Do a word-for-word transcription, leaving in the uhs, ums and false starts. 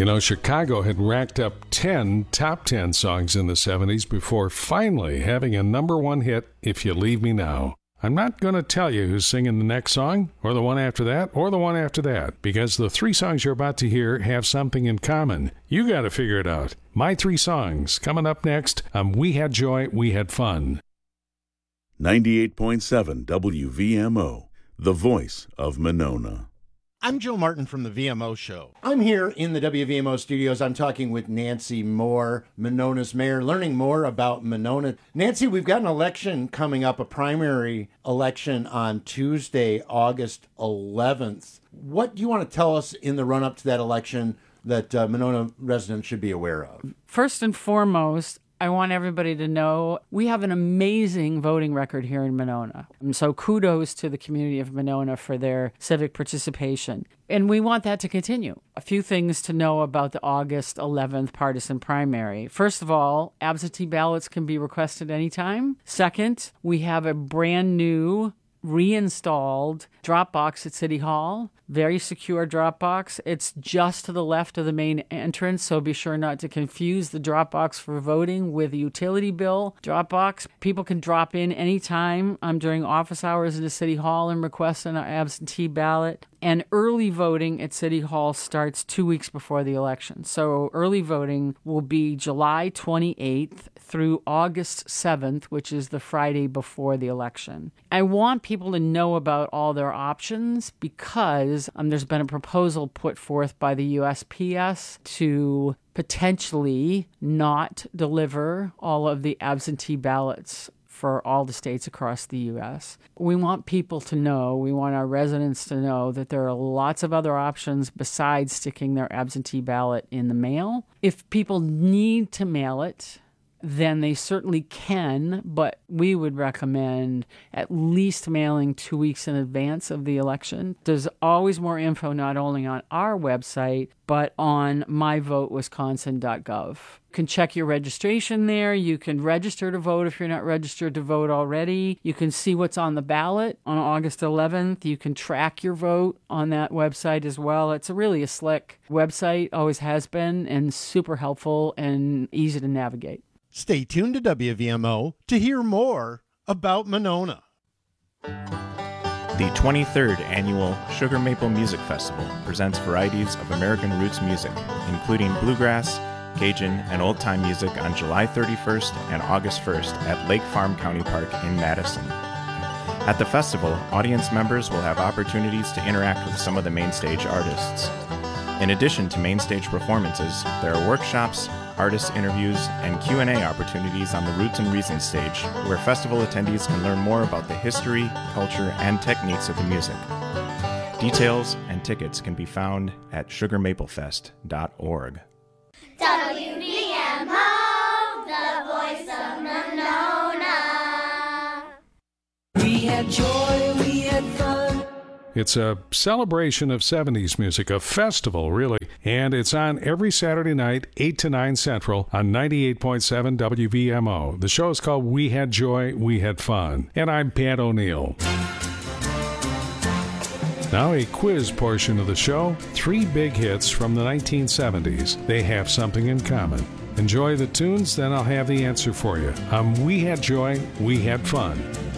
You know, Chicago had racked up ten top ten songs in the seventies before finally having a number one hit, If You Leave Me Now. I'm not going to tell you who's singing the next song, or the one after that, or the one after that, because the three songs you're about to hear have something in common. You got to figure it out. My three songs, coming up next on We Had Joy, We Had Fun. ninety-eight point seven W V M O, the voice of Monona. I'm Joe Martin from the V M O Show. I'm here in the W V M O studios. I'm talking with Nancy Moore, Monona's mayor, learning more about Monona. Nancy, we've got an election coming up, a primary election on Tuesday, August eleventh. What do you want to tell us in the run-up to that election that uh, Monona residents should be aware of? First and foremost, I want everybody to know we have an amazing voting record here in Monona. And so kudos to the community of Monona for their civic participation. And we want that to continue. A few things to know about the August eleventh partisan primary. First of all, absentee ballots can be requested anytime. Second, we have a brand new reinstalled Dropbox at City Hall. Very secure Dropbox. It's just to the left of the main entrance, so be sure not to confuse the Dropbox for voting with the utility bill Dropbox. People can drop in anytime um, during office hours into City Hall and request an absentee ballot. And early voting at City Hall starts two weeks before the election. So early voting will be July twenty-eighth through August seventh, which is the Friday before the election. I want people to know about all their options because um, there's been a proposal put forth by the U S P S to potentially not deliver all of the absentee ballots for all the states across the U S. We want people to know, we want our residents to know that there are lots of other options besides sticking their absentee ballot in the mail. If people need to mail it, then they certainly can, but we would recommend at least mailing two weeks in advance of the election. There's always more info not only on our website, but on my vote wisconsin dot gov. You can check your registration there. You can register to vote if you're not registered to vote already. You can see what's on the ballot on August eleventh. You can track your vote on that website as well. It's a really a slick website, always has been, and super helpful and easy to navigate. Stay tuned to W V M O to hear more about Monona. The twenty-third Annual Sugar Maple Music Festival presents varieties of American roots music, including bluegrass, Cajun, and old-time music on July thirty-first and August first at Lake Farm County Park in Madison. At the festival, audience members will have opportunities to interact with some of the main stage artists. In addition to main stage performances, there are workshops, artist interviews, and Q and A opportunities on the Roots and Reasons stage, where festival attendees can learn more about the history, culture, and techniques of the music. Details and tickets can be found at sugar maple fest dot org. W V M O, the voice of Monona. We had joy, we had fun. It's a celebration of seventies music, a festival, really, and it's on every Saturday night, eight to nine Central on ninety-eight point seven W V M O. The show is called We Had Joy, We Had Fun, and I'm Pat O'Neill. Now a quiz portion of the show, three big hits from the nineteen seventies. They have something in common. Enjoy the tunes, then I'll have the answer for you. On We Had Joy, We Had Fun.